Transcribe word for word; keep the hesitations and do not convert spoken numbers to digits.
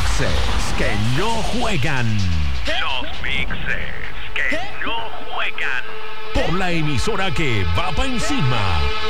mixes que no juegan. Los mixes que no juegan. Por la emisora que va pa' encima.